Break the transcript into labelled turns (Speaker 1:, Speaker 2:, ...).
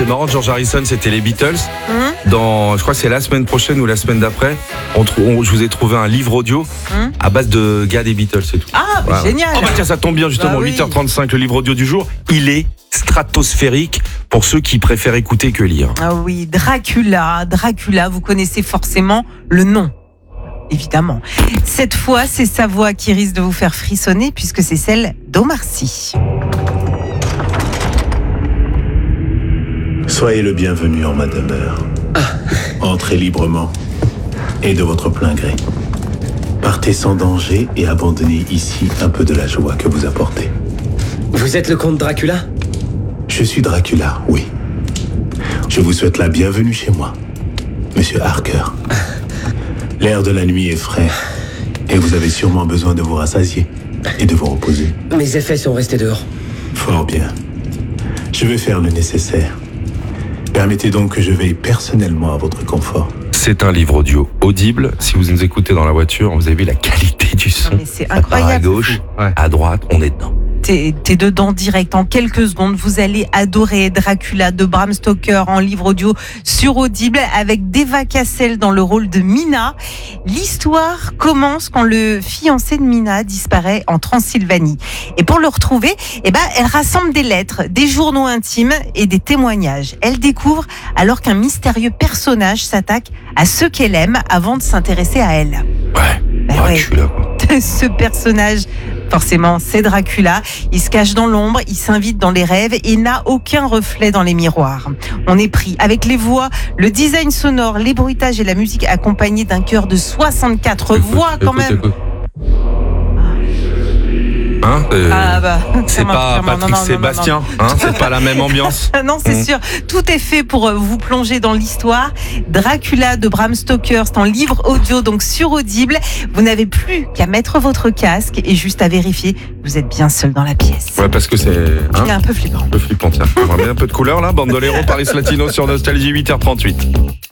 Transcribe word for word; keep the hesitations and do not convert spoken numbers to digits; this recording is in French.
Speaker 1: c'est marrant, George Harrison, c'était les Beatles.
Speaker 2: Mmh.
Speaker 1: Dans, je crois que c'est la semaine prochaine ou la semaine d'après, on, trou- on- je vous ai trouvé un livre audio
Speaker 2: Mmh.
Speaker 1: à base de gars des Beatles et tout.
Speaker 2: Ah, bah,
Speaker 1: Ouais, ouais.
Speaker 2: génial.
Speaker 1: Oh bah tiens, ça tombe bien justement,
Speaker 2: Bah oui.
Speaker 1: huit heures trente-cinq, le livre audio du jour, il est stratosphérique pour ceux qui préfèrent écouter que lire.
Speaker 2: Ah oui, Dracula, Dracula, vous connaissez forcément le nom. Évidemment. Cette fois, c'est sa voix qui risque de vous faire frissonner puisque c'est celle d'Omar Sy.
Speaker 3: Soyez le bienvenu en ma demeure. Entrez librement et de votre plein gré. Partez sans danger et abandonnez ici un peu de la joie que vous apportez.
Speaker 4: Vous êtes le comte Dracula ?
Speaker 3: Je suis Dracula, oui. Je vous souhaite la bienvenue chez moi, Monsieur Harker. L'air de la nuit est frais et vous avez sûrement besoin de vous rassasier et de vous reposer.
Speaker 4: Mes effets sont restés dehors.
Speaker 3: Fort bien. Je vais faire le nécessaire. Permettez donc que je veille personnellement à votre confort.
Speaker 1: C'est un livre audio audible. Si vous nous écoutez dans la voiture, vous avez vu la qualité du son.
Speaker 2: Non, mais c'est
Speaker 1: Ça part
Speaker 2: incroyable.
Speaker 1: à gauche,
Speaker 5: Ouais.
Speaker 1: à droite, on est dedans.
Speaker 2: T'es, t'es dedans direct en quelques secondes. Vous allez adorer Dracula de Bram Stoker en livre audio sur Audible avec Deva Cassel dans le rôle de Mina. L'histoire commence quand le fiancé de Mina disparaît en Transylvanie. Et pour le retrouver, eh ben, elle rassemble des lettres, des journaux intimes et des témoignages. Elle découvre alors qu'un mystérieux personnage s'attaque à ceux qu'elle aime avant de s'intéresser à elle.
Speaker 1: Ouais,
Speaker 2: Ben
Speaker 1: Dracula, quoi.
Speaker 2: Ce personnage, forcément, c'est Dracula. Il se cache dans l'ombre, il s'invite dans les rêves et n'a aucun reflet dans les miroirs. On est pris avec les voix, le design sonore, les bruitages et la musique accompagnés d'un chœur de soixante-quatre
Speaker 1: Écoute,
Speaker 2: voix quand
Speaker 1: écoute,
Speaker 2: même.
Speaker 1: écoute. Hein, euh,
Speaker 2: Ah bah,
Speaker 1: c'est
Speaker 2: clairement,
Speaker 1: pas
Speaker 2: clairement,
Speaker 1: Patrick
Speaker 2: non, non, non,
Speaker 1: Sébastien, hein, c'est pas la même ambiance.
Speaker 2: Non, c'est
Speaker 1: Mmh.
Speaker 2: sûr. Tout est fait pour euh, vous plonger dans l'histoire. Dracula de Bram Stoker, c'est en livre audio, donc sur Audible. Vous n'avez plus qu'à mettre votre casque et juste à vérifier que vous êtes bien seul dans la pièce.
Speaker 1: Ouais, parce que c'est hein,
Speaker 2: Il est un peu flippant.
Speaker 1: un peu flippant, tiens. On va mettre un peu de couleur là, Bandolero, Paris Latino sur Nostalgie, huit heures trente-huit.